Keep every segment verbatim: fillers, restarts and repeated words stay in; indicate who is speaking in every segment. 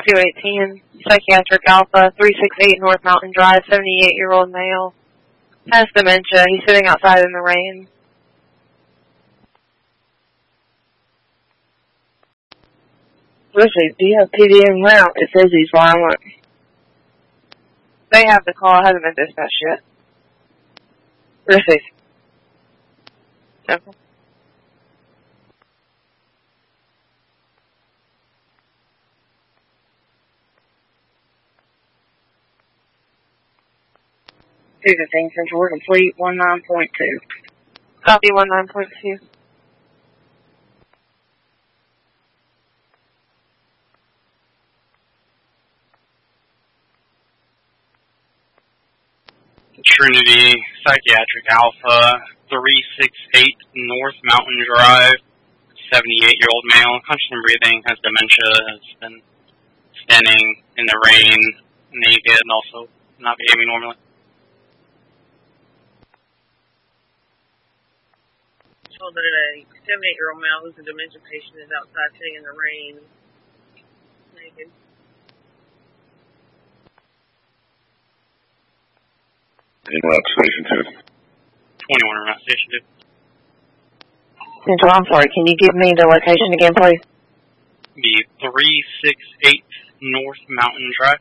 Speaker 1: two eighteen, Psychiatric Alpha, three sixty-eight North Mountain Drive, seventy-eight-year-old male. Has dementia. He's sitting outside in the rain.
Speaker 2: Listen, do you have P D M now? It says he's violent.
Speaker 1: They have the call. Hasn't been dispatched yet.
Speaker 2: Really?
Speaker 1: Okay.
Speaker 2: two fifteen Central, we're complete, one nine point two.
Speaker 1: Copy one nine point two.
Speaker 3: Trinity, Psychiatric Alpha, three sixty-eight North Mountain Drive, seventy-eight-year-old male, conscious and breathing, has dementia, has been standing in the rain, naked, and also not behaving normally.
Speaker 4: Told that a seventy-eight-year-old male who's a dementia patient is outside sitting in the rain, naked.
Speaker 5: Route Station two.
Speaker 3: twenty-one Route Station two.
Speaker 2: Central, I'm sorry, can you give me the location again, please?
Speaker 3: The three sixty-eight North Mountain Drive.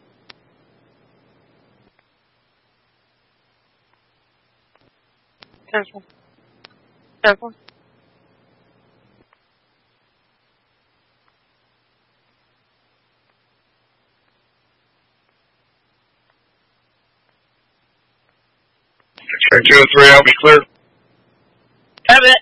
Speaker 1: Central. Central.
Speaker 5: X-ray two oh three, I'll be clear.
Speaker 4: Have it.